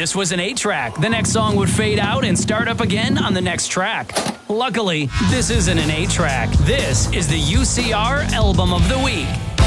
this was an 8-track, the next song would fade out and start up again on the next track. Luckily, this isn't an 8-track. This is the UCR Album of the Week.